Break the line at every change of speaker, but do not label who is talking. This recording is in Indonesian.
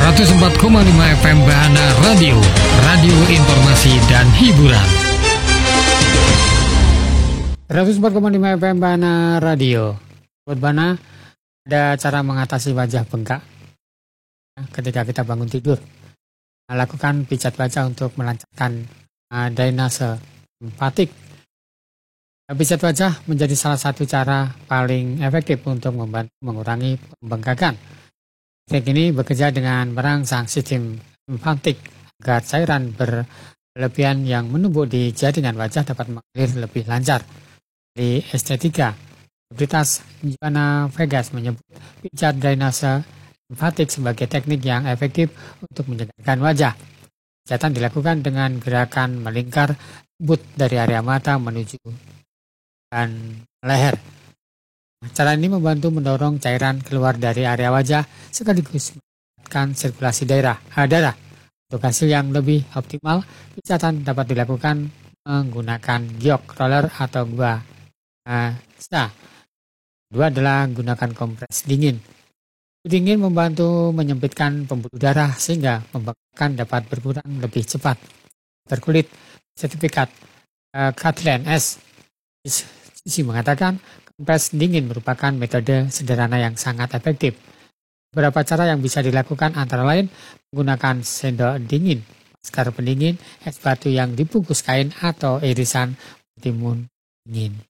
104,5 FM Bahana Radio, radio informasi dan hiburan. 104,5 FM Bahana Radio. Buat Bahana, ada cara mengatasi wajah bengkak ketika kita bangun tidur. Lakukan pijat wajah untuk melancarkan drainase simpatik. Pijat wajah menjadi salah satu cara paling efektif untuk membantu mengurangi pembengkakan. Teknik ini bekerja dengan merangsang sistem simpatik agar cairan berlebihan yang menumpuk di jaringan wajah dapat mengalir lebih lancar. Di estetika, Universitas Joanna Vegas menyebut pijat drainase simpatik sebagai teknik yang efektif untuk menyegarkan wajah. Pijatan dilakukan dengan gerakan melingkar rambut dari area mata menuju dan leher. Cara ini membantu mendorong cairan keluar dari area wajah sekaligus meningkatkan sirkulasi darah. Untuk hasil yang lebih optimal, pijatan dapat dilakukan menggunakan giok roller atau gua. Kedua adalah gunakan kompres dingin. Dingin membantu menyempitkan pembuluh darah sehingga pembengkakan dapat berkurang lebih cepat. Terkulit sertifikat Kathleen S. Sisi mengatakan kompres dingin merupakan metode sederhana yang sangat efektif. Beberapa cara yang bisa dilakukan antara lain menggunakan sendok dingin, masker pendingin, es batu yang dibungkus kain atau irisan timun dingin.